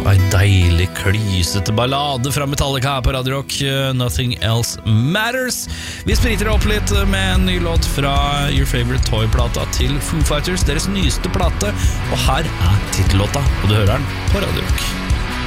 Ei deilig, klysete ballade fra Metallica her på Radio Rock, Nothing Else Matters. Vi spriter opp litt med en ny låt fra Your Favorite Toy-plata til Foo Fighters, deres nyeste plate. Og her titellåta, og du hører den på Radio Rock.